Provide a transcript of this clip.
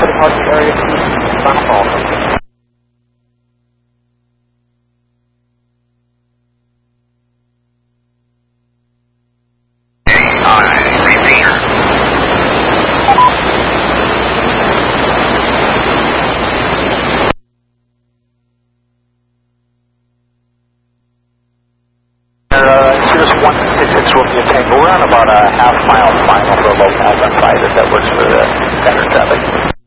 departing area 2, final call. Cirrus 166 Romeo Tango. We're on about a half-mile final for a low pass on 5 if that works for the standard traffic.